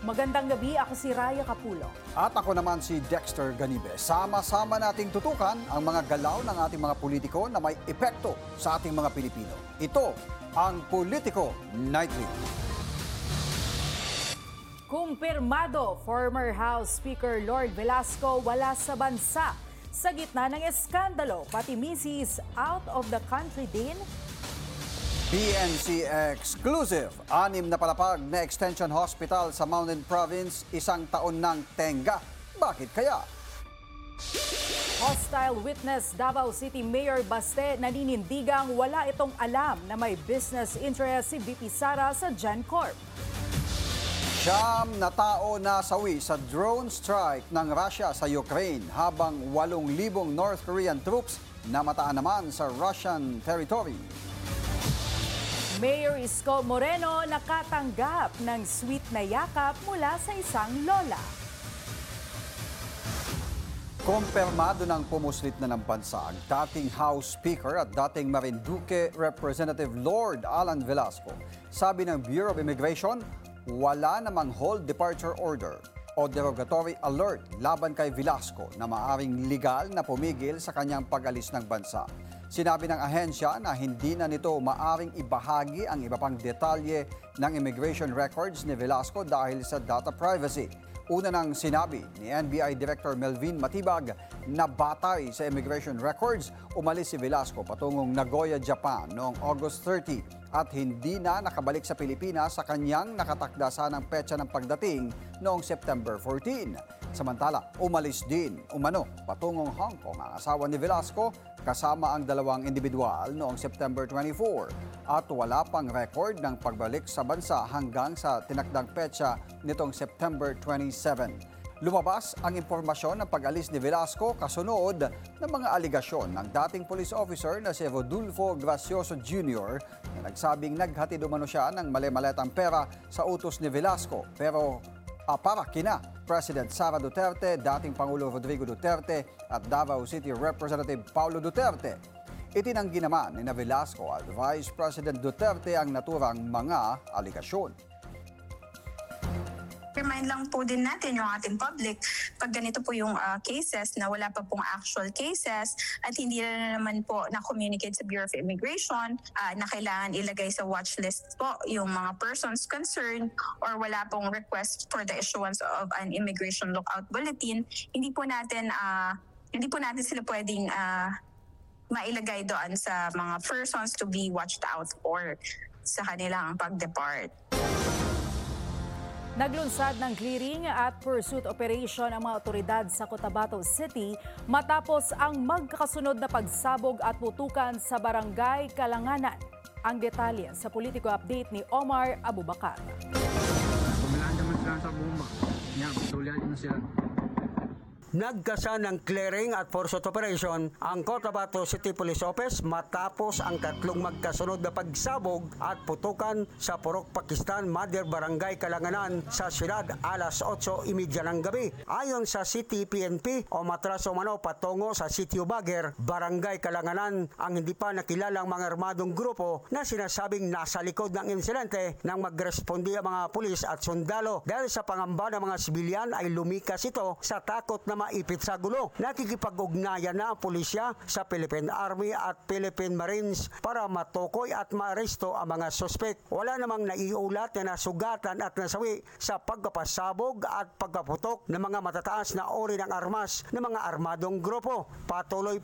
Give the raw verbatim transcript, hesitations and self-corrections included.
Magandang gabi, ako si Raya Capulo. At ako naman si Dexter Ganibe. Sama-sama nating tutukan ang mga galaw ng ating mga politiko na may epekto sa ating mga Pilipino. Ito ang Politico Nightly. Kumpirmado, former House Speaker Lord Velasco wala sa bansa. Sa gitna ng eskandalo, pati misis out of the country din. P N C exclusive, anim na palapag na extension hospital sa Mountain Province, isang taon ng tenga. Bakit kaya? Hostile witness, Davao City Mayor Baste naninindigang wala itong alam na may business interest si V P Sara sa GenCorp. Siyam na tao nasawi sa drone strike ng Russia sa Ukraine habang walong libong North Korean troops namataan naman sa Russian territory. Mayor Isko Moreno nakatanggap ng sweet na yakap mula sa isang lola. Kumpirmado ng pumuslit na ng bansa ang dating House Speaker at dating Marinduque Representative Lord Alan Velasco. Sabi ng Bureau of Immigration, wala namang hold departure order o derogatory alert laban kay Velasco na maaring legal na pumigil sa kanyang pag-alis ng bansa. Sinabi ng ahensya na hindi na nito maaring ibahagi ang iba pang detalye ng immigration records ni Velasco dahil sa data privacy. Una nang sinabi ni N B I Director Melvin Matibag na batay sa immigration records, umalis si Velasco patungong Nagoya, Japan noong August thirty at hindi na nakabalik sa Pilipinas sa kanyang nakatakda sanang petsa ng pagdating noong September fourteen. Samantala, umalis din umano patungong Hong Kong ang asawa ni Velasco kasama ang dalawang individual noong September twenty-four at wala pang record ng pagbalik sa bansa hanggang sa tinakdang petsa nitong September twenty-seven. Lumabas ang impormasyon ng pag-alis ni Velasco kasunod ng mga aligasyon ng dating police officer na si Rodolfo Gracioso Junior na nagsabing naghatid umano siya ng mali-maletang pera sa utos ni Velasco pero uh, para kina President Sara Duterte, dating Pangulo Rodrigo Duterte at Davao City Representative Paulo Duterte. Itinanggi naman ni na Velasco at Vice President Duterte ang naturang mga aligasyon. Remind lang po din natin yung ating public pag ganito po yung uh, cases na wala pa pong actual cases at hindi na naman po na-communicate sa Bureau of Immigration uh, na kailangan ilagay sa watch list po yung mga persons concerned or wala pong request for the issuance of an immigration lookout bulletin, hindi po natin uh, hindi po natin sila pwedeng uh, mailagay doon sa mga persons to be watched out for sa kanilang pag-depart. Naglunsad ng clearing at pursuit operation ang mga otoridad sa Cotabato City matapos ang magkakasunod na pagsabog at putukan sa Barangay Kalanganan. Ang detalye sa Politico Update ni Omar Abubakar. Pumilaan naman sila sa bomba. Yan, patuloy na sila. Nagkasa ng clearing at pursuit operation ang Cotabato City Police Office matapos ang tatlong magkasunod na pagsabog at putukan sa Purok Pakistan Mother Barangay Kalanganan sa siyudad alas otso trenta ng gabi. Ayon sa City P N P o matras umano patungo sa Sitio Baguer, Barangay Kalanganan ang hindi pa nakilalang mga armadong grupo na sinasabing nasa likod ng insidente nang magrespondi ang mga pulis at sundalo. Dahil sa pangamba ng mga sibilyan ay lumikas ito sa takot na maipit sa gulo. Nakikipag-ugnayan na ang pulisya sa Philippine Army at Philippine Marines para matukoy at maaresto ang mga suspek. Wala namang naiulat na nasugatan at nasawi sa pagkapasabog at pagkaputok ng mga matataas na uri ng armas ng mga armadong grupo. Patuloy